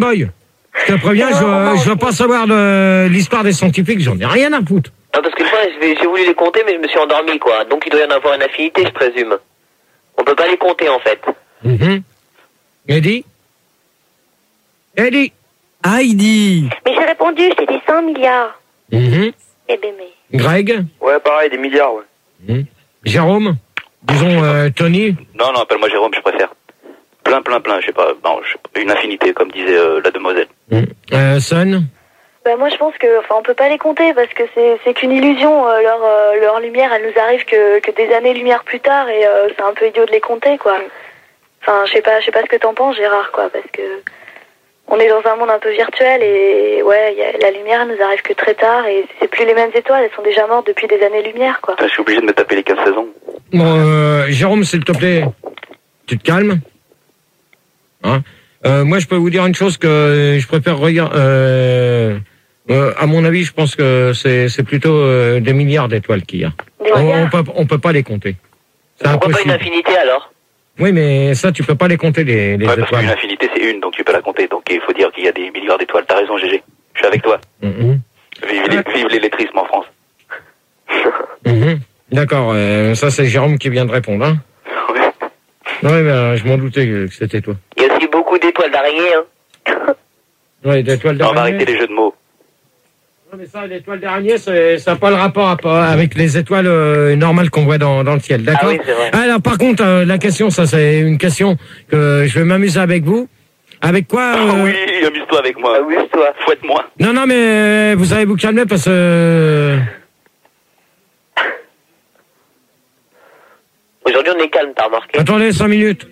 Boy, je te préviens, je veux pas savoir de l'histoire des scientifiques, j'en ai rien à foutre. Non, parce que moi, j'ai voulu les compter, mais je me suis endormi, quoi. Donc, il doit y en avoir une infinité, je présume. On peut pas les compter, en fait. Eddie? Heidi. Mais j'ai répondu, j'ai dit 100 milliards. Eh ben, mais... Greg? Ouais, pareil, des milliards, ouais. Jérôme? Disons, Tony? Non, appelle-moi Jérôme, je préfère. Plein, je sais pas, une infinité, comme disait la demoiselle. Son? Bah moi je pense que, enfin on peut pas les compter parce que c'est qu'une illusion. Leur lumière, elle nous arrive que des années-lumière plus tard et c'est un peu idiot de les compter quoi. Enfin je sais pas ce que t'en penses Gérard quoi, parce que on est dans un monde un peu virtuel et ouais la lumière elle nous arrive que très tard et c'est plus les mêmes étoiles, elles sont déjà mortes depuis des années-lumière quoi. Je suis obligé de me taper les 15 saisons. Bon, Jérôme, s'il te plaît, tu te calmes, hein? Moi, je peux vous dire une chose que je préfère regarder. À mon avis, je pense que c'est plutôt des milliards d'étoiles qu'il y a. On peut pas les compter. C'est Pourquoi impossible. pas une infinité, alors? Oui, mais ça, tu peux pas les compter, les Ouais, parce étoiles. qu'une infinité, c'est une, donc tu peux la compter. Donc il faut dire qu'il y a des milliards d'étoiles. T'as raison, GG. Je suis avec toi. Vive l'électrisme en France. D'accord, ça, c'est Jérôme qui vient de répondre, hein? Ouais, ben, je m'en doutais que c'était toi. Il y a aussi beaucoup d'étoiles d'araignée, hein. Ouais, d'étoiles On va d'araignée. arrêter les jeux de mots. Non, mais ça, l'étoile d'araignée, ça n'a pas le rapport avec les étoiles normales qu'on voit dans le ciel, d'accord? Ah oui, c'est vrai. Alors, par contre, la question, ça, c'est une question que je vais m'amuser avec vous. Avec quoi Oui, amuse-toi avec moi. Amuse-toi. Fouette-moi. Non, mais vous allez vous calmer parce que... Aujourd'hui, on est calme, t'as remarqué? Attendez 5 minutes.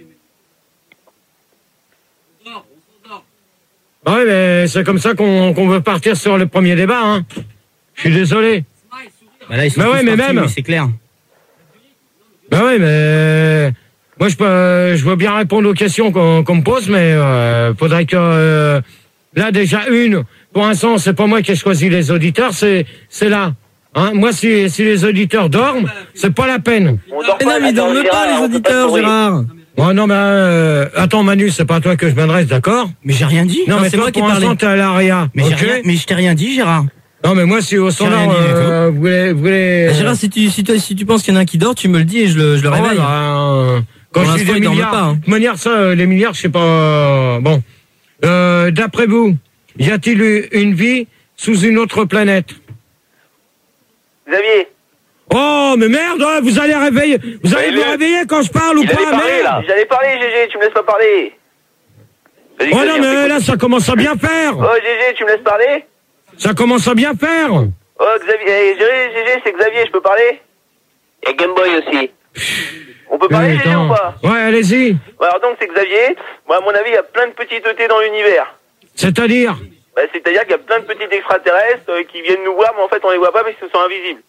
Ah oui, mais c'est comme ça qu'on veut partir sur le premier débat, hein. Je suis désolé. Bah là, ils sont Bah tous ouais, mais partis, même. oui, c'est clair. Ben oui, mais moi je veux bien répondre aux questions qu'on me pose, mais faudrait que là déjà pour l'instant c'est pas moi qui ai choisi les auditeurs, c'est là. Hein, moi si les auditeurs dorment, c'est pas la peine. Mais non, mais ils dorment pas, les auditeurs, Gérard. Ouais, non, mais attends Manu, c'est pas à toi que je m'adresse, d'accord? Mais j'ai rien dit. Non, mais c'est toi moi qui ai pour parlé. l'instant t'es à l'ARIA. Mais ok? mais je t'ai rien dit, Gérard. Non, mais moi si au standard rien dit du tout. vous voulez Bah, Gérard, si tu penses qu'il y en a un qui dort, tu me le dis et je le Ah ouais, réveille. bah, quand Pour je dis l'instant, des il dorme milliards, pas, hein. de toute manière, ça, les milliards, je sais pas. Bon. D'après vous, y a-t-il une vie sous une autre planète? Xavier. Oh, mais merde, vous allez vous réveiller quand je parle ou pas, merde? J'allais parler, GG, tu me laisses pas parler. Oh non, mais là, ça commence à bien faire. Oh, GG, tu me laisses parler? Ça commence à bien faire. Oh, Xavier, GG, c'est Xavier, je peux parler? Il y a Game Boy aussi. On peut parler, GG, ou pas? Ouais, allez-y. Alors donc, c'est Xavier. Moi, à mon avis, il y a plein de petites ET dans l'univers. C'est-à-dire? Bah, c'est-à-dire qu'il y a plein de petits extraterrestres qui viennent nous voir, mais en fait, on les voit pas parce qu'ils sont invisibles.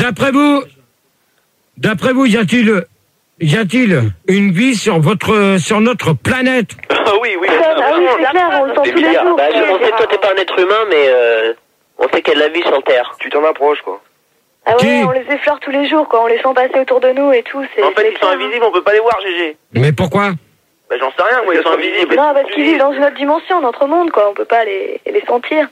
D'après vous, y a-t-il une vie sur notre planète? Oui. Ah oui, c'est clair, on le sent tous les jours. Bah, on sait que toi, t'es pas un être humain, mais on sait qu'il y a de la vie sur Terre. Tu t'en approches, quoi. Ah ouais, on les effleure tous les jours, quoi. On les sent passer autour de nous et tout. En fait, ils sont invisibles, on peut pas les voir, GG. Mais pourquoi? Bah, j'en sais rien, moi, ils sont invisibles. Non, parce qu'ils vivent dans une autre dimension, notre monde, quoi. On peut pas les sentir.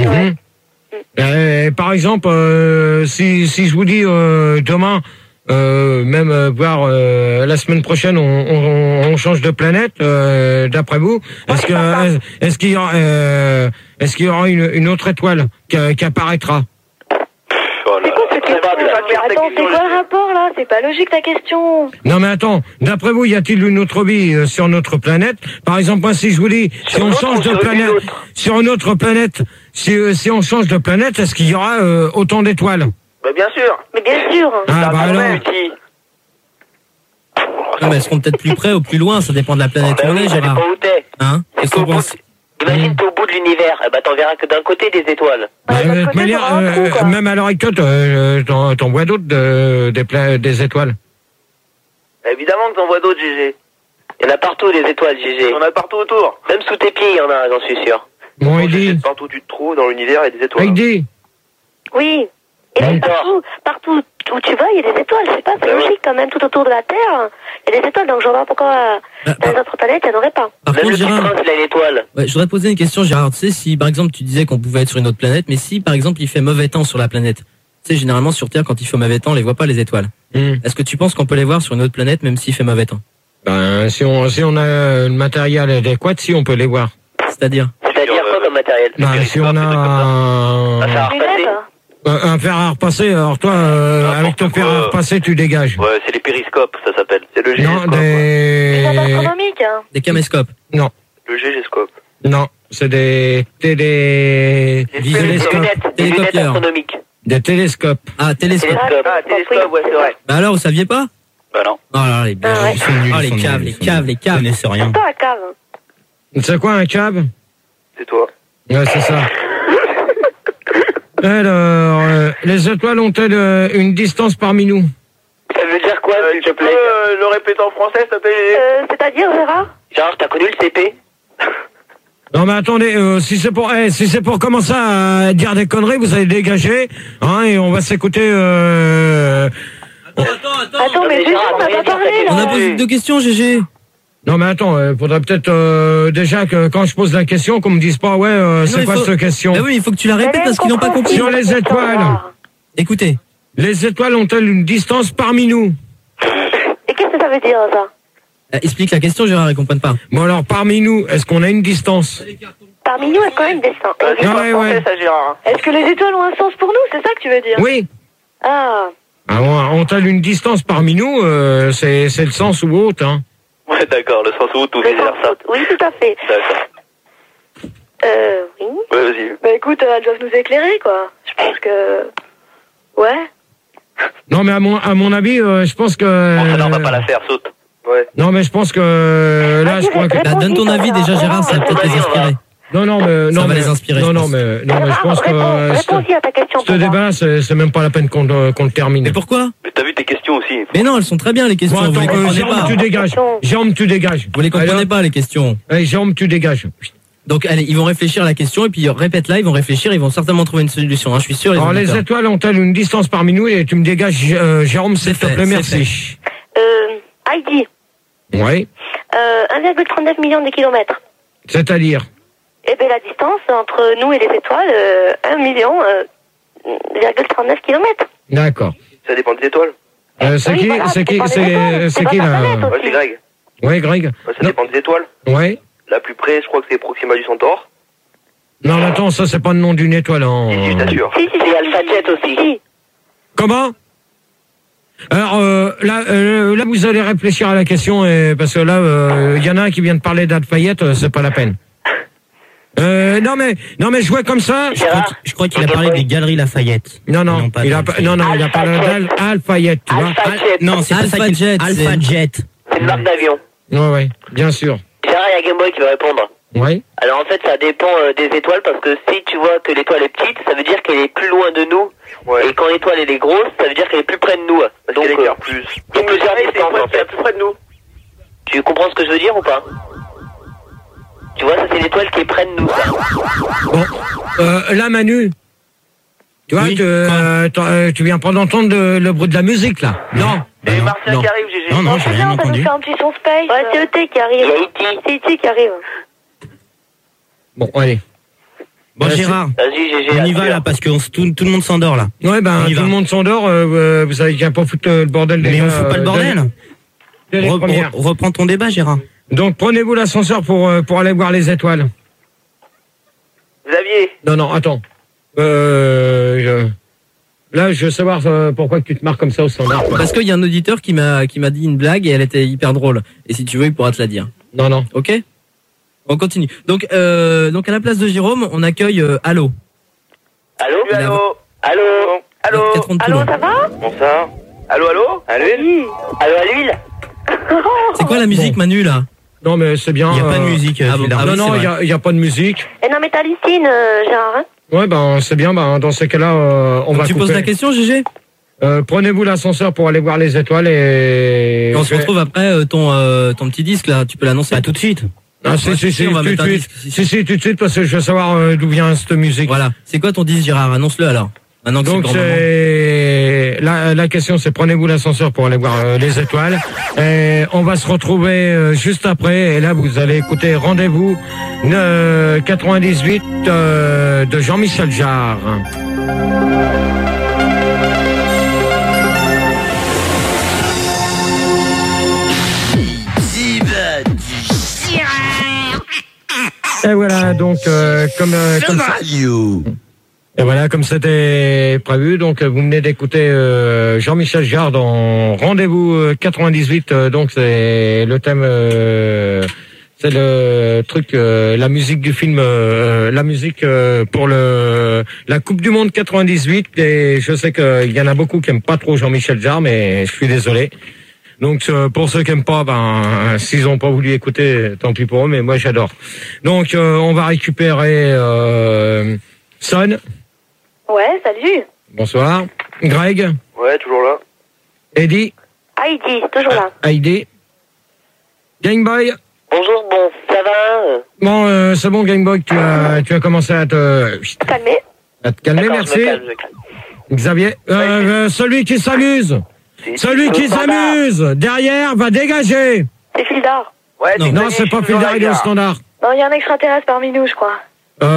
Par exemple, si je vous dis demain, même voire la semaine prochaine, on change de planète. D'après vous, est-ce qu'il y aura une autre étoile qui apparaîtra? Attends, c'est quoi le rapport, là? C'est pas logique, ta question. Non, mais attends. D'après vous, y a-t-il une autre vie sur notre planète? Par exemple, moi, si je vous dis, si on change de planète, sur une autre planète, si on change de planète, est-ce qu'il y aura autant d'étoiles? Bah, bien sûr. Mais bien sûr. Ah, bah alors. Non, mais elles seront peut-être plus près ou plus loin, ça dépend de la planète où on est, Ça Gérard. dépend où t'es. Hein? Qu'est-ce qu'on pense? Imagine, t'es au bout de l'univers. Eh bah, t'en verras que d'un côté des étoiles. De toute manière, même à l'heure actuelle, t'en vois d'autres des étoiles. Évidemment que t'en vois d'autres, GG. Il y en a partout des étoiles, GG. Il y en a partout autour. Même sous tes pieds, il y en a, j'en suis sûr. Bon, Heidi. Partout où tu te trouves, dans l'univers, il y a des étoiles. Heidi. Oui. Et là, D'accord. partout où tu vas, il y a des étoiles, je sais pas, c'est logique quand même, tout autour de la Terre, il y a des étoiles, donc je vois pas pourquoi dans les autres planètes, il n'y en aurait pas. Par Même contre, le petit Gérard, prince, il a une étoile. ouais, je voudrais te poser une question, Gérard. Tu sais, si par exemple tu disais qu'on pouvait être sur une autre planète, mais si par exemple il fait mauvais temps sur la planète, tu sais, généralement sur Terre, quand il fait mauvais temps, on les voit pas les étoiles. Est-ce que tu penses qu'on peut les voir sur une autre planète même s'il fait mauvais temps? Ben, si on a le matériel adéquat, si on peut les voir. C'est-à-dire? C'est-à-dire quoi comme matériel? Ben, si on a Un fer à repasser. Lunettes, un fer à repasser, alors toi, avec ton fer à repasser, tu dégages. Ouais, c'est les périscopes, ça s'appelle. C'est le Non, gégéscope. lunettes des... astronomiques, hein. Des caméscopes. Non, Le gégéscope. non, c'est des Des Télescope. lunettes Télécopieur. astronomiques. des télescopes. Ah, télescope. Télescope. Ah, télescope, ouais, c'est vrai. Bah alors, vous saviez pas? Bah non. Oh là là, les Ah ouais. Ils sont nuls, Oh, ils les sont caves, nuls, les ils sont caves, nuls. les caves. Ils connaissent rien. Pas la cave. C'est quoi un cab? C'est toi. Ouais, c'est ça. Alors, les étoiles ont-elles une distance parmi nous? Ça veut dire quoi, s'il te Tu peux plaît? le répéter en français, s'il te plaît? C'est-à-dire, Gérard? Gérard, t'as connu le CP? Non mais attendez, si c'est pour commencer à dire des conneries, vous allez dégager, hein, et on va s'écouter. Attends, mais mais Gégé, Gérard, on n'a rien pas dire, parlé, ça On a là. posé 2 questions, GG. Non mais attends, faudrait peut-être déjà que quand je pose la question, qu'on me dise pas c'est il quoi faut- cette question. Ah oui, il faut que tu la répètes parce qu'ils n'ont pas compris. Sur les étoiles. Écoutez. Les étoiles ont-elles une distance parmi nous? Et qu'est-ce que ça veut dire, ça? Explique la question, Gérard, ils comprennent pas. Bon alors parmi nous, est-ce qu'on a une distance? Parmi nous, il y a quand même des sens. C'est pas Ouais, français, ouais. ça, Gérard. Est-ce que les étoiles ont un sens pour nous? C'est ça que tu veux dire? Oui. Ah. Alors, ont-elles une distance parmi nous? C'est le sens ou autre, hein. Ouais, d'accord, le sens où tout Le vice sens versa. oui, tout à fait. D'accord. Oui. Ouais, vas-y. Bah écoute, elles doivent nous éclairer, quoi. Je pense que... Ouais. Non mais à mon avis, je pense que. Bon, ça, là, on va pas la faire, saute. Ouais. Non mais je pense que là, je crois que. Bah, donne ton avis déjà, Gérard, ça va peut-être les inspirer. Non mais Ça va les inspirer, Non je non pense. mais je pense que Réponds aussi à ta question. ce pour moi. débat, c'est même pas la peine qu'on le termine. Mais pourquoi? Mais t'as vu tes questions aussi. Mais non, elles sont très bien les questions. Bon, Vous les attends, comprenez Jérôme, pas. tu dégages. Jérôme, tu dégages. Vous les comprenez Allez, pas les questions. Allez, Jérôme, tu dégages. Donc allez, ils vont réfléchir à la question et puis répète-la, ils vont réfléchir, ils vont certainement trouver une solution. Hein, je suis sûr. Alors les étoiles ont-elles une distance parmi nous et tu me dégages, Jérôme, s'il te C'est fait, plaît, c'est merci. Heidi, Oui. 1,39 million de kilomètres. C'est-à-dire. Eh bien, la distance entre nous et les étoiles, 1 million, 0,39 kilomètres. D'accord. Ça dépend des étoiles. C'est Oui, qui, voilà, c'est qui, ça dépend des étoiles. c'est C'est qui pas ta là? planète, Ouais, c'est Greg. Ouais, Greg. Ouais, ça dépend des étoiles. Ouais. La plus près, je crois que c'est Proxima du Centaure. Non, mais attends, ça c'est pas le nom d'une étoile. Hein. Si, je t'assure. Si, C'est Alpha Jet aussi. Si. Comment? Alors là, vous allez réfléchir à la question parce que là, il y en a un qui vient de parler d'Alfayette, c'est pas la peine. Non mais je vois comme ça. Je crois qu'il a parlé des Galeries Lafayette. Non, pas il a parlé d'Alfayette, tu vois. Alpha Jet. Non, c'est pas ça Alpha qui Jet, Alpha c'est- Jet. C'est une marque d'avion. Ouais, bien sûr. Gérard, il y a Game Boy qui va répondre. Ouais. Alors en fait, ça dépend des étoiles parce que si tu vois que l'étoile est petite, ça veut dire qu'elle est plus loin de nous. Ouais. Et quand l'étoile elle est grosse, ça veut dire qu'elle est plus près de nous. Parce Donc qu'elle éclaire plus. il y a plusieurs C'est distances en la fait. plus près de nous. Tu comprends ce que je veux dire ou pas? Tu vois, ça c'est l'étoile qui est près de nous. Ça. Bon, là Manu, tu vois, Oui, tu viens pas d'entendre le bruit de la musique là. Non. Et Martien non. qui arrive, GG. Non, non, j'ai C'est rien bien, ça nous entendu. fait un petit son space. Ouais, c'est E.T. qui arrive. Il y a E.T. C'est E.T. qui arrive. Bon, allez. Bon, Gérard, Vas-y, GG. on y va là parce que tout le monde s'endort là. Ouais, ben On y tout va. le monde s'endort. Vous savez qu'il n'y a pas foutre le bordel. Mais déjà, on fout pas le bordel. dès les premières. Reprends ton débat, Gérard. Donc prenez-vous l'ascenseur pour aller voir les étoiles. Xavier. Non, attends. Là, je veux savoir pourquoi tu te marres comme ça au standard. quoi. Parce qu'il y a un auditeur qui m'a dit une blague et elle était hyper drôle. Et si tu veux, il pourra te la dire. Non. Ok? On continue. Donc à la place de Jérôme, on accueille Allo. Allô? Allô. Allô? Allô. Catherine Allô, Toulon. ça va? Bonsoir. Allô, allô. Allô. Oui. Allô à l'huile? C'est quoi la musique, Manu, là? Non, mais c'est bien. Il n'y a pas de musique. ah bon, Gilles. ah Non, oui, non, c'est vrai. il y a pas de musique. Et non, mais t'as Lucine, Gérard, hein? Ouais, ben c'est bien. Ben dans ces cas-là, on Donc va tu couper. poses la question, GG? Prenez-vous l'ascenseur pour aller voir les étoiles et. Et on se retrouve après ton petit disque, là. Tu peux l'annoncer. Pas tout de suite. Ah, si, on va tout de mettre un suite. disque. Si. Si, tout de suite, parce que je veux savoir d'où vient cette musique. Voilà. C'est quoi ton disque, Gérard? Annonce-le alors. Maintenant que Donc c'est la question, c'est prenez-vous l'ascenseur pour aller voir les étoiles. Et on va se retrouver juste après. Et là, vous allez écouter Rendez-vous 98 de Jean-Michel Jarre. Et voilà, donc comme ça. Et voilà, comme c'était prévu, donc vous venez d'écouter Jean-Michel Jarre dans Rendez-vous 98. Donc c'est le thème, c'est le truc, la musique du film, la musique pour la Coupe du Monde 98. Et je sais qu'il y en a beaucoup qui aiment pas trop Jean-Michel Jarre, mais je suis désolé. Donc pour ceux qui aiment pas, s'ils ont pas voulu écouter, tant pis pour eux, mais moi j'adore. Donc on va récupérer Son. Ouais, salut. Bonsoir. Greg. Ouais, toujours là. Eddie. Heidi, toujours là. Heidi. Gameboy. Bonjour, bon, ça va Bon, c'est bon Gameboy, tu as commencé à te Calmez. calmer, D'accord, merci. je me calme. Xavier. Celui qui s'amuse. Celui qui s'amuse derrière va dégager. C'est Fildar. Ouais, Non, c'est pas Fildar, il est au standard. Non, il y a un extraterrestre parmi nous, je crois.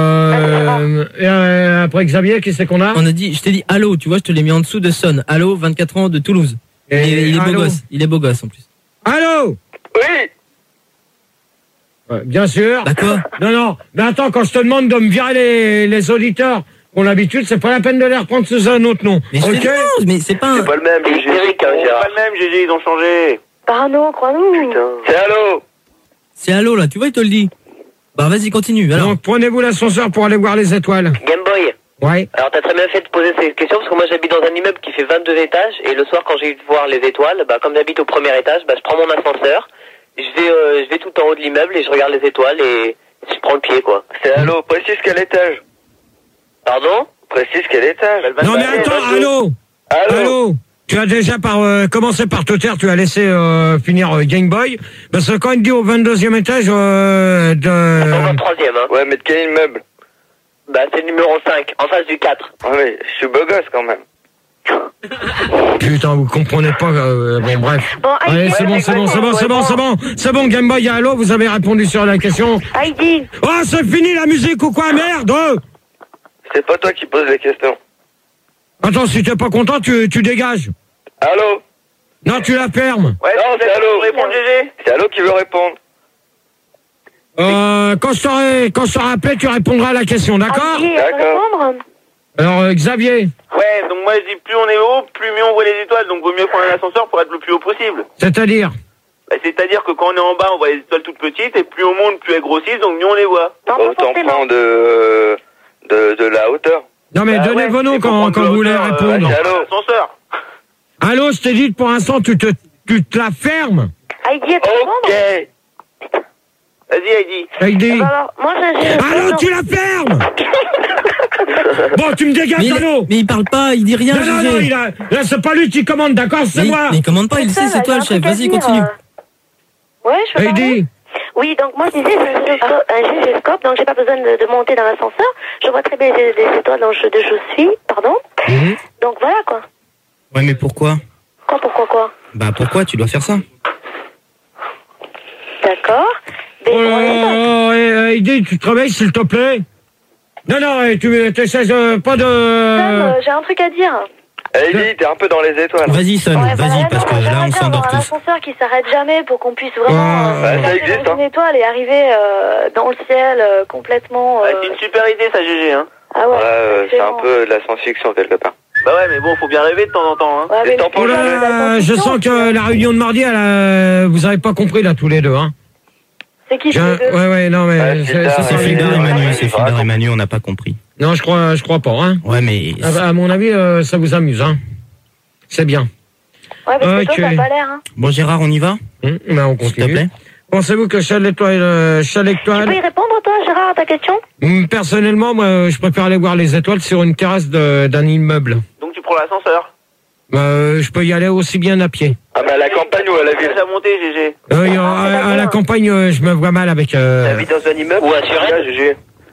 Après Xavier, qui c'est qu'on a? On a dit, je t'ai dit allô, tu vois, je te l'ai mis en dessous de Son. Allô, 24 ans de Toulouse. Et il est beau allô. gosse. Il est beau gosse en plus. Allô? Oui. Ouais, bien sûr. D'accord. Non. Mais attends, quand je te demande de me virer les auditeurs qui ont l'habitude, c'est pas la peine de les reprendre sous un autre nom. Mais je Ok? te dis, mais c'est pas un... C'est pas le même, C'est GG. hystérique, hein, C'est Gérard. pas le même, GG, ils ont changé. Parano, crois-nous. Putain. C'est allô. C'est allô là, tu vois, il te le dit. Bah vas-y, continue. Alors. Donc prenez-vous l'ascenseur pour aller voir les étoiles. Game Boy. Ouais. Alors t'as très bien fait de poser ces questions parce que moi j'habite dans un immeuble qui fait 22 étages et le soir quand j'ai eu de voir les étoiles, comme j'habite au premier étage, je prends mon ascenseur, je vais tout en haut de l'immeuble et je regarde les étoiles et je prends le pied quoi. C'est allô, précise quel étage. Pardon? Précise quel étage. Non mais attends, allô. Allô. Tu as déjà commencé par te taire, tu as laissé finir Game Boy. Parce que quand il dit au 22e étage Au 23e hein. Ouais, mais de quel immeuble? C'est le numéro 5, en face du 4. Ah mais je suis beau gosse quand même. Putain, vous comprenez pas. Bon, bref. Bon, Heidi, Allez, c'est bon, Game Boy, allô, vous avez répondu sur la question. Heidi. Oh, c'est fini la musique ou quoi, merde? C'est pas toi qui poses les questions. Attends, si t'es pas content, tu dégages. Allô? Non, tu la fermes. Ouais, non, c'est allô. Réponds, GG. C'est allô qui veut répondre. Quand je t'aurai appelé, tu répondras à la question, d'accord? Heidi, D'accord. répondre. Alors, Xavier, Ouais, donc moi je dis plus on est haut, plus mieux on voit les étoiles, donc vaut mieux prendre un ascenseur pour être le plus haut possible. c'est-à-dire? C'est-à-dire que quand on est en bas, on voit les étoiles toutes petites, et plus on monte, plus elles grossissent, donc mieux on les voit. Non, pas Autant forcément. prendre de la hauteur. Non, mais donnez ouais, vos noms il faut quand prendre vous voulez de la hauteur, répondre. allô, ascenseur. Allô, je t'ai dit, pour l'instant, tu te la fermes. Heidi, est-ce Ok. Vas-y, Heidi. Heidi. Alors, moi, j'ai... Allô, tu la fermes. Bon, tu me dégages, allô. Mais il parle pas, il dit rien. Non, GG. là, c'est pas lui qui commande, d'accord, c'est moi. Mais il commande pas, il sait, c'est toi le chef. Vas-y, continue. Ouais, je peux parler. Heidi. Oui, donc moi je disais, c'est un gyroscope, donc j'ai pas besoin de monter dans l'ascenseur. Je vois très bien les étoiles dont je suis, pardon. Donc voilà quoi. Ouais, mais pourquoi? Pourquoi? Bah pourquoi tu dois faire ça? D'accord. Mais bon, Heidi, tu te réveilles, s'il te plaît. Non, tu t'essaies pas de... j'ai un truc à dire. Heidi, t'es un peu dans les étoiles. Vas-y, Son, Ouais, vas-y, voilà, parce que non, là, on j'aimerais bien s'endort avoir un tous. ascenseur qui s'arrête jamais pour qu'on puisse vraiment ça passer existe, dans hein. une étoile et arriver dans le ciel complètement... C'est une super idée, ça, GG, hein. Ah ouais, c'est un excellent. peu de la science-fiction, quelque part. Bah ouais, mais bon, faut bien rêver de temps en temps, hein. Ouais, mais Qu'est-ce que t'en c'est penses, pas de la Je science-fiction, sens que la réunion de mardi, vous avez pas compris, là, tous les deux, hein. C'est qui les deux? Ouais, non, mais... Ouais, C'est Fildar et Manu, c'est Fildar et raconte. Manu, on n'a pas compris. Non, je crois pas, hein. Ouais, mais... À mon avis, ça vous amuse, hein. C'est bien. Ouais, parce que Ok. toi, ça a pas l'air, hein. Bon, Gérard, on y va? Ben, on S'il te continue. plaît. Pensez-vous que chaque Tu peux y étoile... répondre, toi, Gérard, à ta question? Personnellement, moi, je préfère aller voir les étoiles sur une terrasse d'un immeuble. Donc tu prends l'ascenseur. Je peux y aller aussi bien à pied. Ah bah à la campagne ou à la ville? Déjà monté, GG. À la campagne, je me vois mal avec... T'habites dans un immeuble? Ou à Suresnes? GG.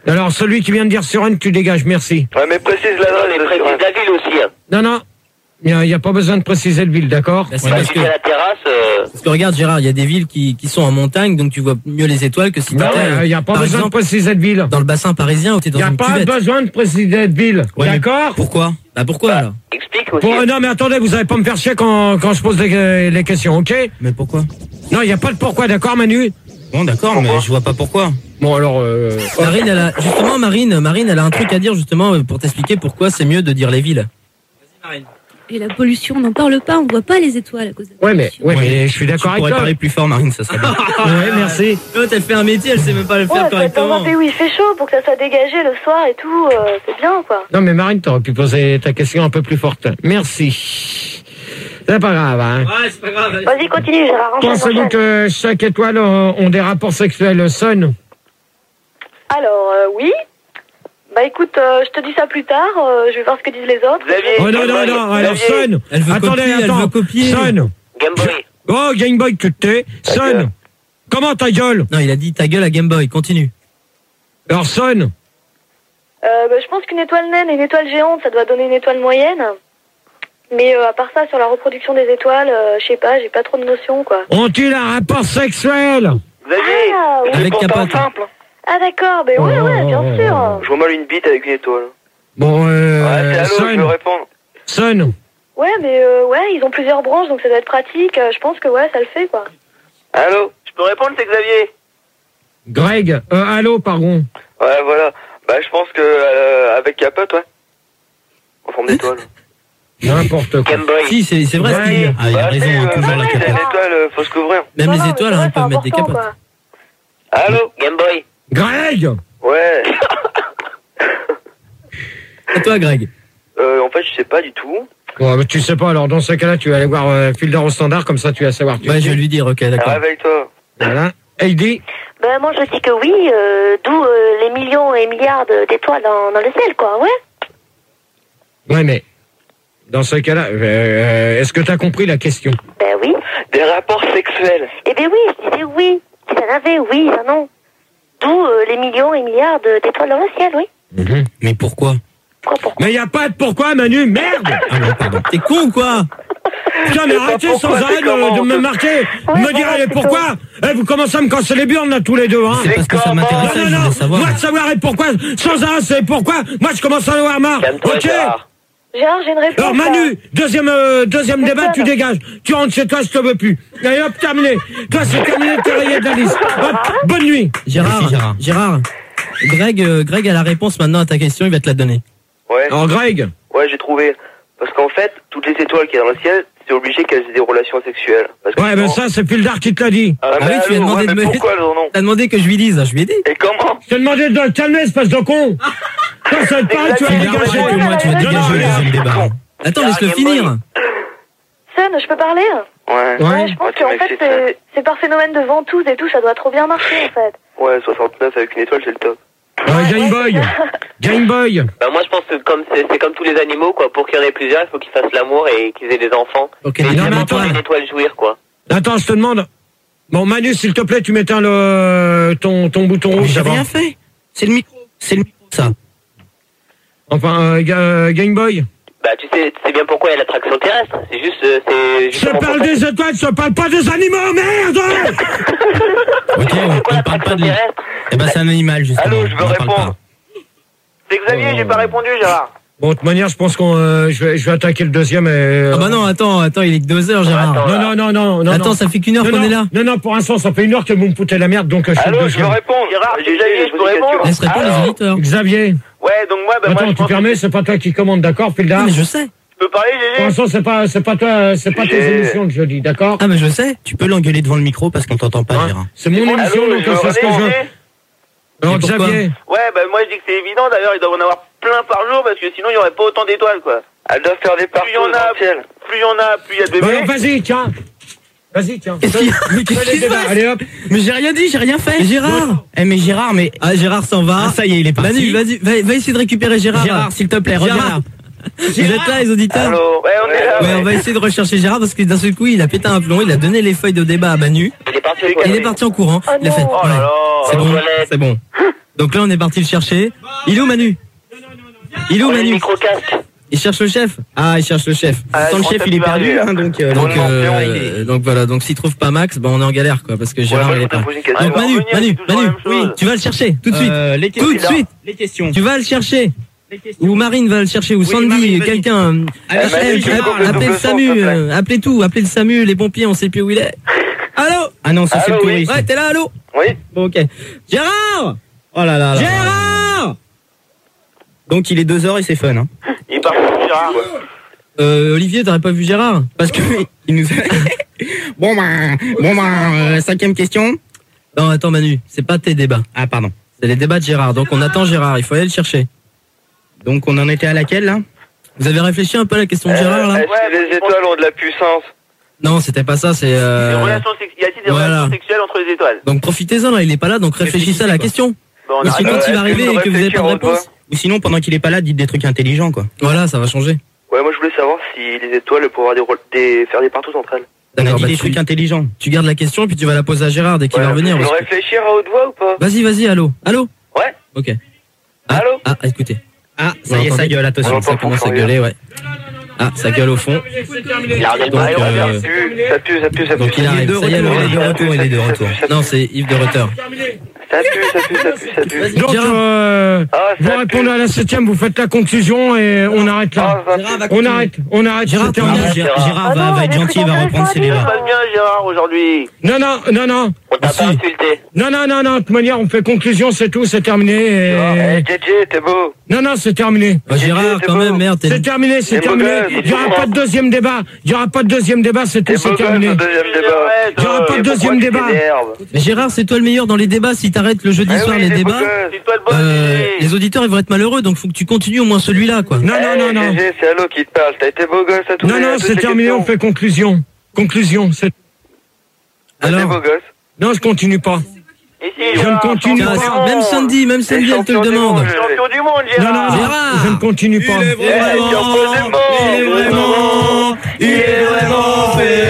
Alors, celui qui vient de dire Suresnes, tu dégages, merci. Ouais, mais précise Non, l'adresse mais de précise Suresnes. la ville aussi. Hein. Non. Il n'y a pas besoin de préciser le ville, d'accord? Bah, c'est Bah, parce si que, c'est la terrasse, parce que regarde Gérard, il y a des villes qui sont en montagne, donc tu vois mieux les étoiles que si Non, t'étais, il n'y a pas par besoin exemple, de préciser de ville. dans le bassin parisien ou t'es Il dans n'y a une pas cuvette. besoin de préciser de ville, Ouais, mais d'accord? Pourquoi? Bah pourquoi alors? explique aussi. Non, mais attendez, vous n'allez pas me faire chier quand je pose les questions, ok? Mais pourquoi? Non, il n'y a pas de pourquoi, d'accord, Manu? Bon, d'accord, mais je vois pas pourquoi. Bon, alors... Marine, Marine, elle a un truc à dire justement pour t'expliquer pourquoi c'est mieux de dire les villes. Vas-y Marine. Et la pollution, on n'en parle pas, on voit pas les étoiles à cause de la pollution. mais je suis Tu d'accord avec pourrais toi. parler plus fort, Marine, ça serait bien. Ouais, merci. L'autre, elle fait un métier, elle sait même pas le faire Ouais, peut-être dans correctement. un pays où il fait chaud pour que ça soit dégagé le soir et tout, c'est bien quoi. Non, mais Marine, t'aurais pu poser ta question un peu plus forte. Merci. C'est pas grave, hein. Ouais, c'est pas grave. Vas-y, continue, Gérard, Pensez-vous que chaque étoile ont des rapports sexuels sains? Alors, oui. Bah écoute, je te dis ça plus tard, je vais voir ce que disent les autres. Xavier. Oh non, alors Son. Elle veut copier, elle veut copier. Son. Game Boy. Oh, Game Boy que t'es. Son. gueule. Comment ta gueule? Non, il a dit ta gueule à Game Boy, continue. Alors, Son. Bah, je pense qu'une étoile naine et une étoile géante, ça doit donner une étoile moyenne. Mais à part ça, sur la reproduction des étoiles, je sais pas, j'ai pas trop de notions, quoi. Ont-ils un rapport sexuel? Xavier. Ah, oui. Avec C'est pourtant capote. simple. Ah d'accord, ben ouais, bien sûr. Je vois mal une bite avec une étoile. Bon, Ouais, c'est allô, je veux Son. répondre. Son. Ouais, mais ouais, ils ont plusieurs branches, donc ça doit être pratique. Je pense que ouais, ça le fait, quoi. Allô? Je peux répondre, c'est Xavier. Greg. Allô, pardon. Ouais, voilà. Bah, je pense que avec capote, ouais. En forme d'étoile. N'importe quoi. Game Boy. Si, c'est vrai. Ouais. Steve. Ah, il a raison, hein, toujours la C'est une capote. étoile, faut se couvrir. Même Non, les non, étoiles, mais hein, c'est elles peuvent mettre des important, capotes. quoi. Allô? Game Boy. Greg. Ouais. Et toi, Greg? En fait, je sais pas du tout. Bon, mais tu sais pas, alors dans ce cas-là, tu vas aller voir Fielder au standard, comme ça tu vas savoir. Ouais, je vais lui dire, ok, d'accord. Réveille-toi. Voilà. Heidi. Ben moi, je dis que oui, d'où les millions et milliards d'étoiles dans le ciel, quoi, ouais. Ouais, mais dans ce cas-là, est-ce que tu as compris la question? Ben oui. Des rapports sexuels. Eh ben oui, je disais oui. Si ça en avait, oui, ça non. D'où les millions et milliards d'étoiles dans le ciel, oui. Mais pourquoi? Pourquoi? Mais y a pas de pourquoi, Manu, merde! Ah non, pardon. T'es con ou quoi? Putain, mais arrêtez sans pourquoi, arrêt c'est comment, de me marquer, de me dire, allez, pourquoi? Vous commencez à me casser les burnes, là, tous les deux, hein? C'est parce que ça m'intéressait, je voulais savoir. Moi, de savoir et pourquoi, sans arrêt, c'est pourquoi, moi, je commence à en avoir marre, Calme-toi, ok? Gérard. Gérard, j'ai une réponse. Alors, là. Manu, deuxième débat, tu dégages. Tu rentres chez toi, je te veux plus. Allez, hop, terminé. Toi, c'est terminé, t'es rayé de la liste. Hop, bonne nuit. Gérard, Merci, Gérard. Greg a la réponse maintenant à ta question, il va te la donner. Ouais. Alors, Greg. Ouais, j'ai trouvé. Parce qu'en fait, toutes les étoiles qui sont dans le ciel, c'est obligé qu'elles aient des relations sexuelles. Parce que Ouais, ben ça, c'est Fildar qui te l'a dit. Ah, oui, mais tu lui as allô, demandé ouais, de mais me- pourquoi non? T'as demandé que je lui dise, je lui ai dit. Et comment? Je t'ai demandé de te calmer, espèce de con. Toi, ça va être pareil, tu vas Fildar, dégager. que moi, tu vas Non, non, dégager le mais- deuxième débat. Attends, laisse-le Game Boy. finir. Sun, je peux parler? Ouais. Ouais. Je pense tu qu'en m'excites, fait, c'est par phénomène de ventouse et tout, ça doit trop bien marcher, en fait. Ouais, 69 avec une étoile, c'est le top. Game Boy. Game Boy. Bah moi je pense que comme c'est comme tous les animaux quoi, pour qu'il y en ait plusieurs, il faut qu'ils fassent l'amour et qu'ils aient des enfants. Ok, Et des ils non, mais aiment attends. entendre une étoile jouir quoi. Attends, je te demande. Bon, Manu, s'il te plaît, tu m'éteins ton bouton rouge. J'ai d'abord. rien fait. C'est le micro, ça. Enfin, Game Boy. Bah tu sais bien pourquoi il y a l'attraction terrestre. C'est juste Je justement parle pour ça. des étoiles, je parle pas des animaux, merde! Ok, Pourquoi on parle pas l'attraction de. terrestre? Eh ben, c'est un animal, justement. Allô, je veux On en parle répondre. pas. C'est Xavier, j'ai pas répondu, Gérard. Bon, de toute manière, je pense qu'on, je vais attaquer le deuxième et... Ah bah non, attends, il est que 2 heures, Gérard. Attends. Non. Attends, non. ça fait qu'une heure qu'on est là. Non, pour l'instant, ça fait 1 heure que vous me foutez la merde, donc je suis le Allô, je deuxième. veux répondre. Gérard, J'ai Xavier, je peux posé une répondre question. Laisse répondre les auditeurs. Xavier. Ouais, donc moi, bah moi Attends, je tu pense que permets, c'est pas toi qui commande, d'accord, Fildar? Ah, mais je sais. tu peux parler, Pour Gégé. l'instant, c'est pas toi, c'est pas tes J'ai- émissions que je dis, d'accord? Ah, mais je sais. Tu peux l'engueuler devant le micro parce qu'on t'entend pas, Hein Gérard. C'est mon émission, Allô, donc je veux c'est ce que je veux. répondre. Alors, Et pourquoi Xavier. Ouais, bah moi je dis que c'est évident, d'ailleurs ils doivent en avoir plein par jour parce que sinon il y aurait pas autant d'étoiles quoi. Elles doivent faire des partout Plus il y en dans a, le ciel. plus il y en a, plus il y a de Bah, bébés. alors, vas-y, tiens. Vas-y, tiens. Qu'est-ce qu'il y a Mais qu'est-ce Fais les qui se débats, passe? allez hop. Mais j'ai rien dit, j'ai rien fait. Gérard. Eh, mais Gérard, mais. Ah, Gérard s'en va. Ah, ça y est, il est parti. Manu, vas-y, va essayer de récupérer Gérard. Gérard, s'il te plaît, reviens Gérard. là. Vous êtes là, les auditeurs? Allô? Ouais, on est là. Ouais, on va essayer de rechercher Gérard parce que d'un seul coup, il a pété un plomb, il a donné les feuilles de débat à Manu. Il est parti Il est parti en courant. Oh Il a fait. non. Oh là Ouais. là. C'est bon, toilette. c'est bon. Donc là, on est parti le chercher. Il est où, Manu? Il est où, Manu? Micro-casque. Il cherche le chef. Ah, il cherche le chef. Pourtant, le chef, il est perdu, hein, donc voilà. Donc s'il trouve pas Max, on est en galère, quoi, parce que Gérard, il est pas. Donc Manu, oui, tu vas le chercher tout de suite. Tout de suite. Les questions. Tu vas le chercher. Ou Marine va le chercher, ou Sandy, quelqu'un. Appelez le SAMU, appelez le SAMU, les pompiers, on sait plus où il est. Allô? Ah non, ça c'est le touriste. Ouais, t'es là, allô? Oui. Bon, ok. Gérard! Oh là là. Gérard! Donc il est 2h et c'est fun, hein. Il part pour Gérard. Olivier, t'aurais pas vu Gérard? Parce que il nous a... cinquième question. Non, attends Manu, c'est pas tes débats. Ah pardon. C'est les débats de Gérard, donc on attend Gérard, il faut aller le chercher. Donc on en était à laquelle là? Vous avez réfléchi un peu à la question de Gérard là? Est-ce que les étoiles ont de la puissance? Non, c'était pas ça, c'est... Y a-t-il des relations sexuelles entre les étoiles? Donc profitez-en là, il est pas là, donc réfléchissez à la question. Bon, Ou sinon il va arriver et que vous avez pas de réponse. Ou sinon pendant qu'il est pas là, dites des trucs intelligents quoi. Voilà, ça va changer. Ouais, moi je voulais savoir si les étoiles pourraient faire des partous entre elles. On a D'accord, dit des trucs intelligents. Tu gardes la question puis tu vas la poser à Gérard dès qu'il va revenir. Faut réfléchir à haute voix ou pas? Vas-y, allô? Allô? Ouais. Ok. Allô? Ah, écoutez. Ah, ça y est, ça gueule, attention. Ça commence à gueuler, ouais. Ah, ça gueule au fond. Ça pue. Donc il arrive, ça y est, il est de retour. Non, c'est Yves de Rutter. Ça pue. Donc, vous répondez à la 7ème, vous faites la conclusion et on arrête là. On arrête. Gérard, c'est terminé. Gérard va être gentil, il va reprendre ses Ça débats. passe bien Gérard aujourd'hui. Non. On t'a pas insulté. Non. De toute manière, on fait conclusion, c'est tout, c'est terminé. Et... JJ, t'es beau. Non, c'est terminé. Gérard, quand même, merde. C'est terminé. Il y aura pas de deuxième débat. c'est tout, c'est terminé. Il y aura pas de deuxième débat. Mais Gérard, c'est toi le meilleur dans les débats. Si t'arrêtes le jeudi soir les débats, les auditeurs ils vont être malheureux. Donc faut que tu continues au moins celui-là, quoi. Non. JJ, c'est Allo qui te parle. T'as été beau gosse à tous les Non, c'est terminé. On fait conclusion. C'est. Alors. T'es beau gosse. Non, je continue pas. Je ne continue pas. Même Sandy, elle te le demande. Champion du monde, Gérard. Non, Gérard. je ne continue pas. Il est vraiment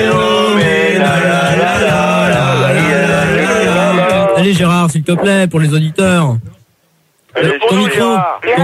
Allez Gérard, s'il te plaît, pour les auditeurs. Ton micro.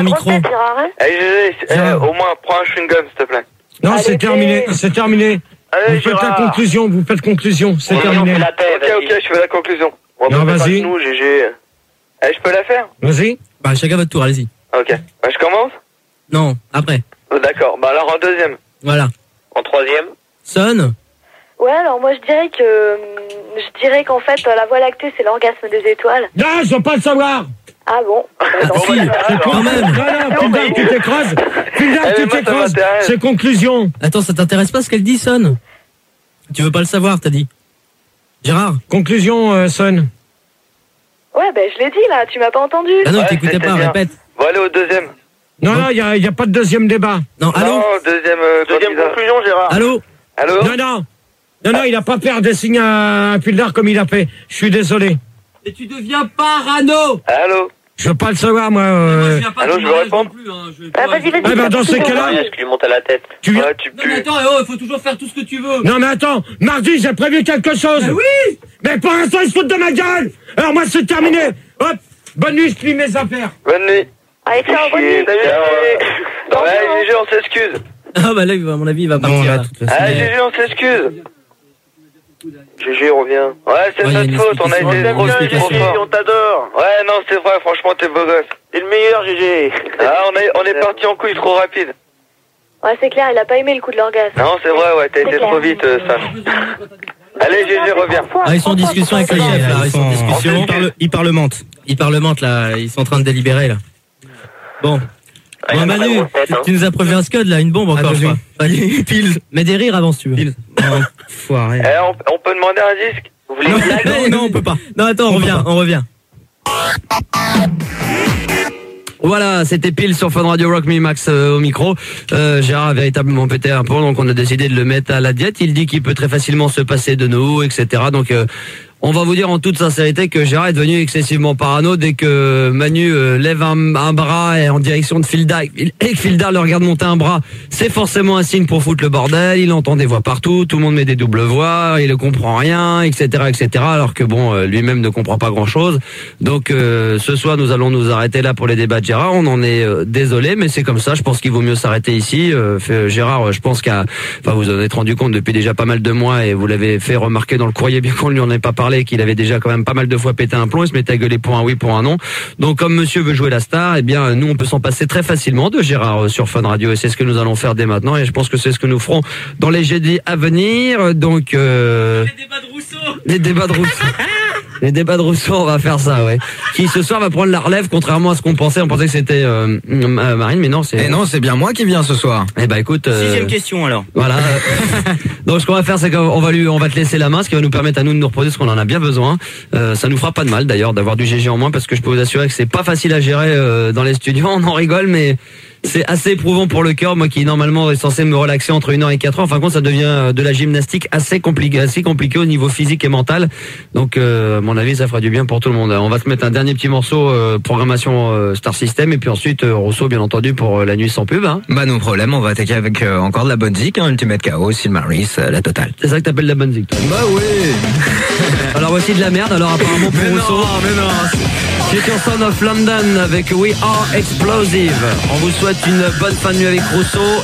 Au moins, prends un chewing-gum, s'il te plaît. Non, c'est terminé. Vous faites la conclusion, c'est terminé. Ok, je fais la conclusion. Non, vas-y. Nous, GG. Je peux la faire? Vas-y. Bah chacun votre tour, allez-y. Ok. Je commence? Non, après. D'accord. Bah alors en deuxième. Voilà. En troisième. Sonne. Ouais, alors moi je dirais qu'en fait la Voie lactée c'est l'orgasme des étoiles. Non, je veux pas le savoir. Ah bon? Si, quand même. Non, tu t'écrases. Tu t'écrases. C'est conclusion. Attends, ça t'intéresse pas ce qu'elle dit, Sonne? Tu veux pas le savoir, t'as dit. Gérard. Conclusion, Son. Ouais, je l'ai dit là, tu m'as pas entendu. Ah non, t'écoutais pas, répète. Bon, allez au deuxième. Non, il y a pas de deuxième débat. Non, allô? Non, deuxième conclusion, Gérard. Allô? Non, il a pas fait des signes à un Pildar comme il a fait. Je suis désolé. Et tu deviens parano. Allô? Je veux pas le savoir, moi. Allô, je veux répondre. Vas-y. Dans ces cas-là, Je lui monte à la tête. tu viens. Tu Non mais pues. attends, il faut toujours faire tout ce que tu veux. Non, mais attends, mardi, j'ai prévu quelque chose. Oui. Mais pour l'instant, ils se foutent de ma gueule. Alors moi, c'est terminé. Hop, bonne nuit, je plie mes affaires. Bonne nuit. Allez, ciao, bonne nuit. Ouais, GG, on s'excuse. Ah bah là, à mon avis, il va partir. Là. Ah, GG, on s'excuse. GG, reviens. Ouais, c'est Ouais, y a notre une faute, on a explication. été trop fort. On t'adore. Ouais, non, c'est vrai, franchement, t'es beau gosse. T'es le meilleur, GG. Ah, on est parti en couille trop rapide. Ouais, c'est clair, il a pas aimé le coup de l'orgasme. Non, c'est vrai, ouais, t'as été trop vite, ça. Allez, GG, reviens. Ah, ils sont en discussion avec le chef, là. Ils sont en discussion. Ils parlementent. Ils parlementent, là. Ils sont en train de délibérer, là. Bon. Bon, Manu, tu nous as prévu un scud, là, une bombe encore, je crois. Allez, pile. Mais des rires avant, si tu veux. Pile. Foiré. On peut demander un disque? Vous voulez une blague? Non, on peut pas. Non, attends, on revient. Voilà, c'était pile sur Fun Radio Rock Me Max au micro. Gérard a véritablement pété un plomb, donc on a décidé de le mettre à la diète. Il dit qu'il peut très facilement se passer de nous, etc. Donc On va vous dire en toute sincérité que Gérard est devenu excessivement parano dès que Manu lève un bras et en direction de Filda et que Filda le regarde monter un bras. C'est forcément un signe pour foutre le bordel. Il entend des voix partout, tout le monde met des doubles voix, il ne comprend rien, etc., etc. Alors que bon, lui-même ne comprend pas grand-chose. Donc ce soir, nous allons nous arrêter là pour les débats de Gérard. On en est désolé, mais c'est comme ça. Je pense qu'il vaut mieux s'arrêter ici. Gérard, je pense vous en êtes rendu compte depuis déjà pas mal de mois et vous l'avez fait remarquer dans le courrier, bien qu'on lui en ait pas parlé, qu'il avait déjà quand même pas mal de fois pété un plomb. Il se mettait à gueuler pour un oui, pour un non. Donc comme monsieur veut jouer la star, eh bien nous on peut s'en passer très facilement de Gérard sur Fun Radio et c'est ce que nous allons faire dès maintenant et je pense que c'est ce que nous ferons dans les jeudis à venir. Donc les débats de Rousseau. Les débats de Rousseau, on va faire ça, ouais. Qui ce soir va prendre la relève, contrairement à ce qu'on pensait. On pensait que c'était Marine, mais non, c'est. Et non, c'est bien moi qui viens ce soir. Eh ben écoute. 6e question alors. Voilà. Donc ce qu'on va faire, c'est qu'on va te laisser la main, ce qui va nous permettre à nous de nous reposer, parce qu'on en a bien besoin. Ça nous fera pas de mal d'ailleurs d'avoir du GG en moins, parce que je peux vous assurer que c'est pas facile à gérer dans les studios. On en rigole, mais c'est assez éprouvant pour le cœur, moi qui normalement est censé me relaxer entre 1h et 4h. En fin de compte, ça devient de la gymnastique assez compliqué au niveau physique et mental. Donc, à mon avis, ça fera du bien pour tout le monde. On va se mettre un dernier petit morceau, programmation Star System, et puis ensuite Rousseau, bien entendu, pour la nuit sans pub. Hein. Bah, no problème, on va attaquer avec encore de la bonne zik, Ultimate Chaos, Silmaris, la totale. C'est ça que t'appelles la bonne zik, toi. Bah oui. Alors voici de la merde, alors apparemment pour Rousseau. Mais non. Future Son of London avec We Are Explosive. On vous souhaite une bonne fin de nuit avec Rousseau.